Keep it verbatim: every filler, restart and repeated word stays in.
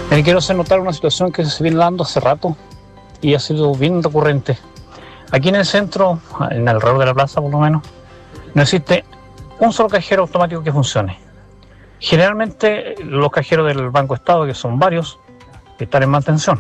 Me quiero hacer notar una situación que se viene dando hace rato y ha sido bien recurrente. Aquí en el centro, en alrededor de la plaza por lo menos, no existe un solo cajero automático que funcione. Generalmente los cajeros del Banco Estado, que son varios, están en mantención.